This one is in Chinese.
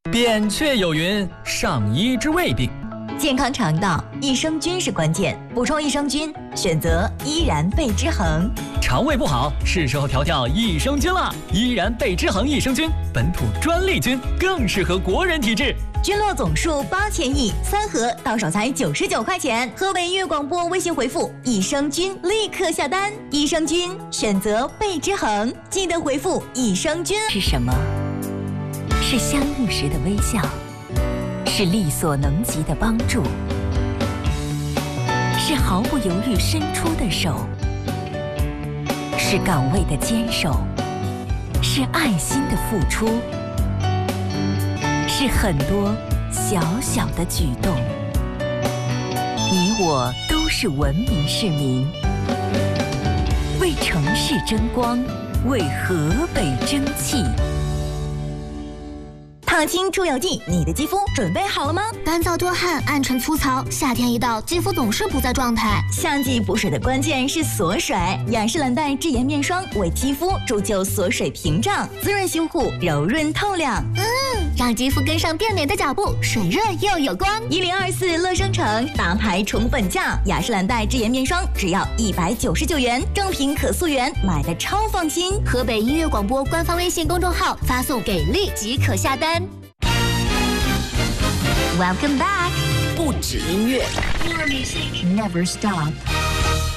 扁鹊有云：上医之未病。 健康肠道，益生菌是关键。补充益生菌，选择依然贝之恒。 肠胃不好，是时候调调益生菌了。依然贝之恒益生菌，本土专利菌，更适合国人体质。 菌落总数8000亿，3盒到手才99块钱。河北音乐广播微信回复“益生菌”立刻下单。益生菌选择贝之恒，记得回复“益生菌”。 是什么？是相遇时的微笑，是力所能及的帮助，是毫不犹豫伸出的手，是岗位的坚守，是爱心的付出，是很多小小的举动。你我都是文明市民，为城市争光，为河北争气。 烫青出油剂，你的肌肤准备好了吗？ 干燥多汗、暗沉粗糙，夏天一到，肌肤总是不在状态。 夏季补水的关键是锁水，雅诗兰黛智妍面霜为肌肤铸就锁水屏障，滋润修护，柔润透亮。 让肌肤跟上变美的脚步，水润又有光。 1024乐生城大牌宠本价，雅诗兰黛智妍面霜只要199元，正品可溯源，买的超放心。 河北音乐广播官方微信公众号发送给力即可下单。 Welcome back， 不止音乐 More music never stop。